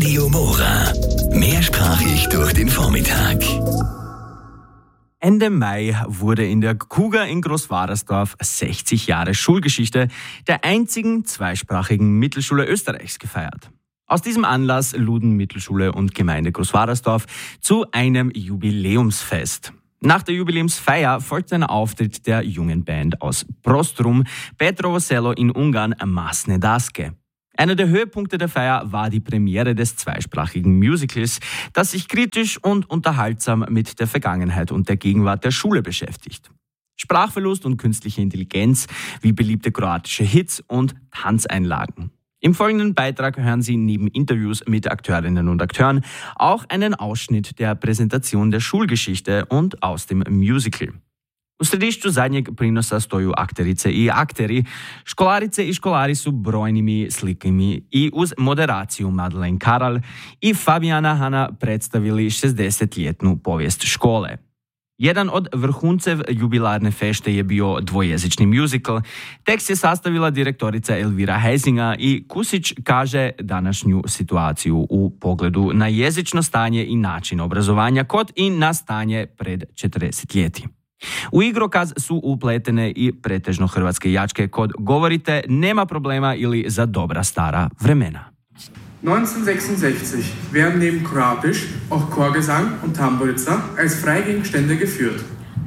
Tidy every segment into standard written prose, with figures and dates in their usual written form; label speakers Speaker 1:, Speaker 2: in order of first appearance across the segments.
Speaker 1: Radio Mora. Mehrsprachig durch den Vormittag.
Speaker 2: Ende Mai wurde in der Kuga in Großwarersdorf 60 Jahre Schulgeschichte der einzigen zweisprachigen Mittelschule Österreichs gefeiert. Aus diesem Anlass luden Mittelschule und Gemeinde Großwarersdorf zu einem Jubiläumsfest. Nach der Jubiläumsfeier folgte ein Auftritt der jungen Band aus Prostrum, Petrovo in Ungarn, Masne Daske. Einer der Höhepunkte der Feier war die Premiere des zweisprachigen Musicals, das sich kritisch und unterhaltsam mit der Vergangenheit und der Gegenwart der Schule beschäftigt. Sprachverlust und künstliche Intelligenz wie beliebte kroatische Hits und Tanzeinlagen. Im folgenden Beitrag hören Sie neben Interviews mit Akteurinnen und Akteuren auch einen Ausschnitt der Präsentation der Schulgeschichte und aus dem Musical. U središću zadnjeg prinosa stoju akterice i akteri, školarice i školari su brojnimi slikami i uz moderaciju Madeleine Karal i Fabiana Hanna predstavili 60-ljetnu povijest škole. Jedan od vrhuncev jubilarne fešte je bio dvojezični musical. Tekst je sastavila direktorica Elvira Heisinger i Kusić kaže današnju situaciju u pogledu na jezično stanje i način obrazovanja kod i na stanje pred 40 ljeti. U igrokaz su upletene i pretežno hrvatske jačke kod Govorite, nema problema ili za dobra stara vremena.
Speaker 3: 1966 werden neben Kroatisch auch Chorgesang und Tamburica als Freigegenstände geführt.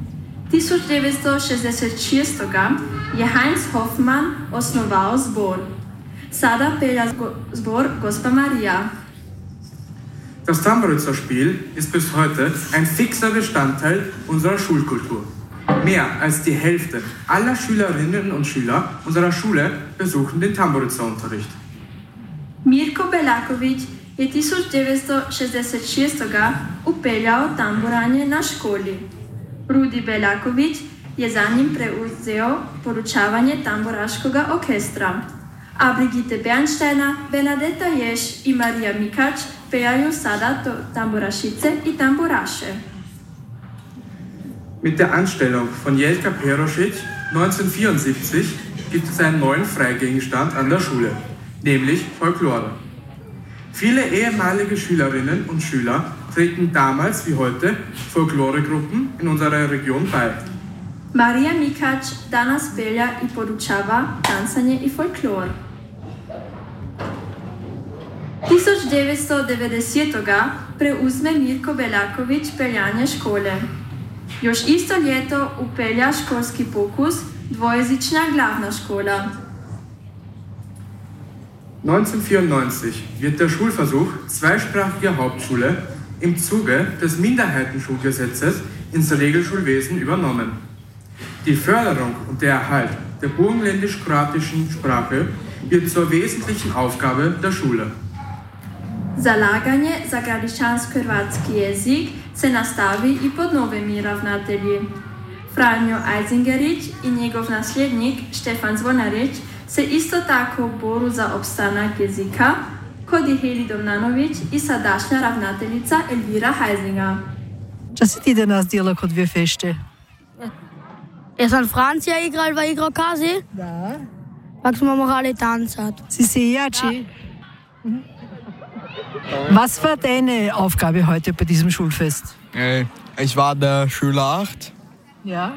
Speaker 4: 1966. je Heinz Hoffmann osnovao zbor. Sada pelja zbor Gospa Maria.
Speaker 3: Das Tamburica-Spiel ist bis heute ein fixer Bestandteil unserer Schulkultur. Mehr als die Hälfte aller Schülerinnen und Schüler unserer Schule besuchen den Tamburica-Unterricht.
Speaker 4: Mirko Belaković je 1966. upeljao tamburanje na školi. Rudi Belaković je za njim preuzeo poručavanje tamburaškoga orkestra. A Brigitte Bernsteiner, Benedetta Jež i Marija Mikač peljaju sada tamburašice i tamburaše.
Speaker 3: Mit der Anstellung von Jelka Perošić 1974 gibt es einen neuen Freigegenstand an der Schule, nämlich Folklore. Viele ehemalige Schülerinnen und Schüler treten damals wie heute Folkloregruppen in unserer Region bei.
Speaker 4: Marija Mikač danas pelja i podučava tancanje i folklor. 1990. preuzme Mirko Belaković peljanje škole. Još isto ljeto upelja školski pokus dvojezična glavna škola.
Speaker 3: 1994 wird der Schulversuch zweisprachiger Hauptschule im Zuge des Minderheitenschulgesetzes ins Regelschulwesen übernommen. Die Förderung und der Erhalt der burgenländisch-kroatischen Sprache wird zur wesentlichen Aufgabe der Schule.
Speaker 4: Zalaganje za gradišćansko-hrvatski jezik se nastavi i pod novimi ravnatelji. Franjo Ajzingerić i njegov nasljednik Štefan Zvonarić se isto tako boru za opstanak jezika, kod je Heli Domnanović i sadašnja ravnateljica Elvira Heisinger.
Speaker 5: Šta si ti danas djela kod dvije fešte?
Speaker 6: Ja sam Francija igral v igrokazi.
Speaker 5: Da.
Speaker 6: Pa smo morali tancat.
Speaker 5: Sie sind jači. Was war deine Aufgabe heute bei diesem Schulfest?
Speaker 7: Ich war der Schüler 8.
Speaker 5: Ja.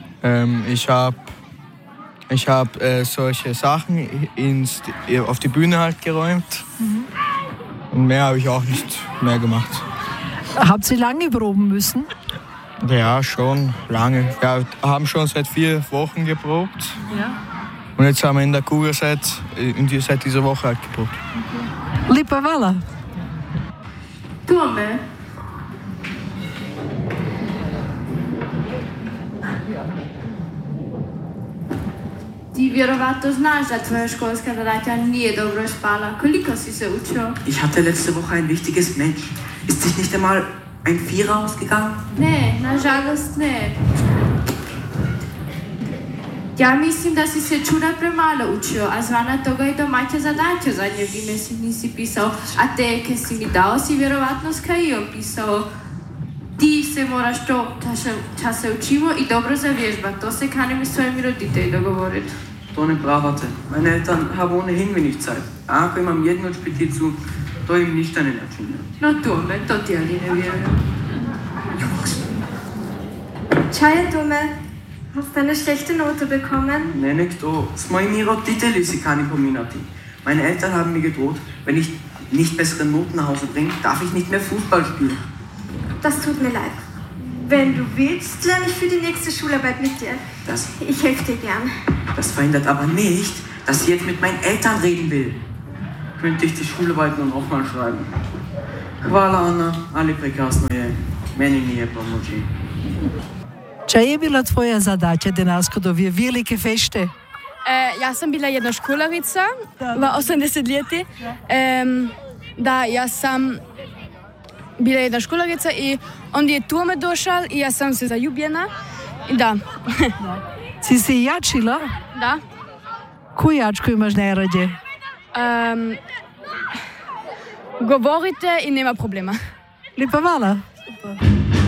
Speaker 7: Ich hab solche Sachen auf die Bühne halt geräumt. Mhm. Und mehr habe ich auch nicht mehr gemacht.
Speaker 5: Habt ihr lange proben müssen?
Speaker 7: Ja, schon lange. Wir haben schon seit 4 Wochen geprobt.
Speaker 5: Ja.
Speaker 7: Und jetzt haben wir in der Kuga seit dieser Woche halt geprobt.
Speaker 5: Okay. Lipa hvala.
Speaker 4: Tome. Ti vjerovatno znaš da tvoja školska zadaća nije dobro spala. Koliko si se učio?
Speaker 8: Ich hatte letzte Woche ein wichtiges Match. Ist sich nicht einmal ein Vierer ausgegangen?
Speaker 4: Ne, nažalost ne. Ja mislim da si se čuda premalo učio, a zvana toga i domaća zadaća zadnje vrijeme si nisi pisao, a te, ke si mi dao, si vjerovatno s Kajijom pisao. Ti se moraš to, čas se učimo i dobro zavježbati, to se kanem i svojim roditelji dogovoriti.
Speaker 8: To ne pravate. Meine Eltern haben ohnehin wenig Zeit. Ako imam jednu špiticu, Той им ništa ne načinja.
Speaker 9: No Tome, to ti ja ni ne vjerujem.
Speaker 4: Chaya Tome, hast du eine schlechte Note bekommen?
Speaker 8: Ne, nicht so. S mojimi roditelji si kani pominati. Meine Eltern haben mir gedroht, wenn ich nicht bessere Noten nach Hause bringe, darf ich nicht mehr Fußball spielen.
Speaker 4: Das tut mir leid. Wenn du willst, lerne ich für die nächste Schularbeit mit dir. Ich helfe dir gern.
Speaker 8: Das verhindert aber nicht, dass ich jetzt mit meinen Eltern reden will. Könnte ich die Schularbeit nur noch mal schreiben. Hvala Ana, ali prekrasno je. Meni nije pomoći.
Speaker 5: Če je bila tvoja zadaća danas kod ove velike fešte?
Speaker 6: Ja sam bila jedna školarica v 80 leti. Da, ja sam bila jedna školarica i onda je Tome došao i ja sam se zaljubljena. I da.
Speaker 5: Si se jačila?
Speaker 6: Da.
Speaker 5: Koju jačku imaš najrađe?
Speaker 6: Govorite i nema problema.
Speaker 5: Lepa hvala.
Speaker 6: Super.